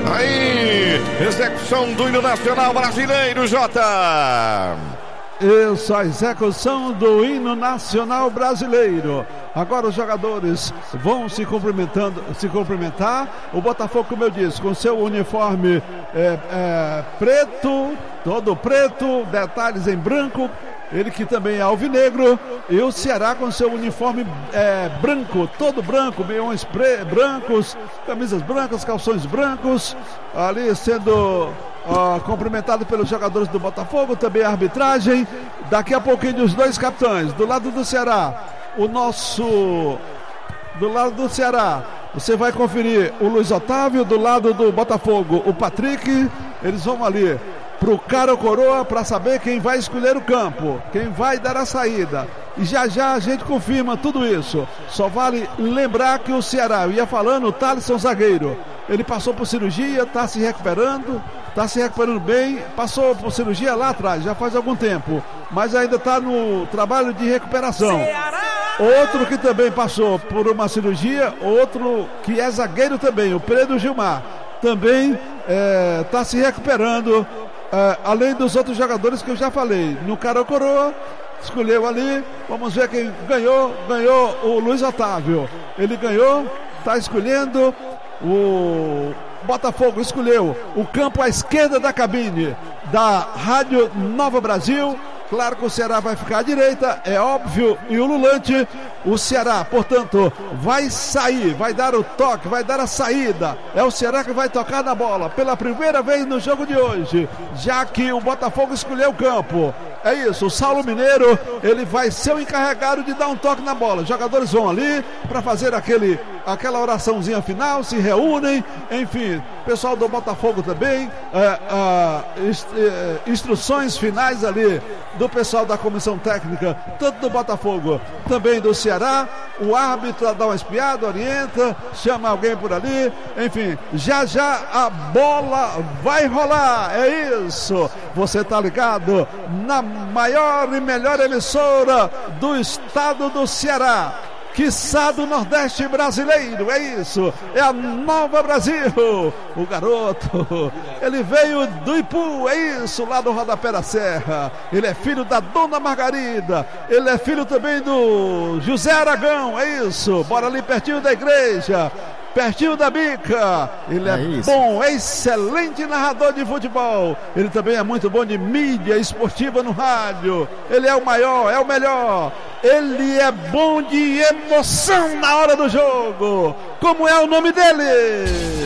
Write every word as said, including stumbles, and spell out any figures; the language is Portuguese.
Aí, execução do hino nacional brasileiro, Jota. Isso, a execução do hino nacional brasileiro. Agora os jogadores vão se cumprimentando, se cumprimentar. O Botafogo, como eu disse, com seu uniforme é, é, preto, todo preto, detalhes em branco. Ele que também é alvinegro. E o Ceará com seu uniforme é, branco, todo branco, meiões brancos, camisas brancas, calções brancos. Ali sendo uh, cumprimentado pelos jogadores do Botafogo, também a arbitragem. Daqui a pouquinho os dois capitães. Do lado do Ceará, o nosso... Do lado do Ceará, você vai conferir o Luiz Otávio. Do lado do Botafogo, o Patrick. Eles vão ali pro cara ou coroa para saber quem vai escolher o campo, quem vai dar a saída. E já já a gente confirma tudo isso. Só vale lembrar que o Ceará, eu ia falando, o Thalisson zagueiro, ele passou por cirurgia, está se recuperando, está se recuperando bem, passou por cirurgia lá atrás, já faz algum tempo, mas ainda está no trabalho de recuperação. Outro que também passou por uma cirurgia, outro que é zagueiro também, o Pedro Gilmar, também está é, se recuperando. Uh, além dos outros jogadores que eu já falei, no cara ou coroa, escolheu ali, vamos ver quem ganhou, ganhou o Luiz Otávio, ele ganhou, está escolhendo, o Botafogo escolheu o campo à esquerda da cabine da Rádio Nova Brasil. Claro que o Ceará vai ficar à direita, é óbvio, e o Lulante, o Ceará, portanto, vai sair, vai dar o toque, vai dar a saída. É o Ceará que vai tocar na bola pela primeira vez no jogo de hoje, já que o Botafogo escolheu o campo. É isso, o Saulo Mineiro, ele vai ser o encarregado de dar um toque na bola. Os jogadores vão ali para fazer aquele, aquela oraçãozinha final, se reúnem, enfim, pessoal do Botafogo também, é, é, inst, é, instruções finais ali do pessoal da comissão técnica, tanto do Botafogo, também do Ceará. O árbitro dá uma espiada, orienta, chama alguém por ali, enfim, já já a bola vai rolar, é isso. Você tá ligado na maior e melhor emissora do estado do Ceará, quiçá do Nordeste brasileiro, é isso, é a Nova Brasil. O garoto, ele veio do Ipu, é isso, lá do Rodapé da Serra. Ele é filho da Dona Margarida, ele é filho também do José Aragão, é isso, bora ali pertinho da igreja, pertinho da bica. Ele é, é bom, é excelente narrador de futebol. Ele também é muito bom de mídia esportiva no rádio. Ele é o maior, é o melhor. Ele é bom de emoção na hora do jogo. Como é o nome dele?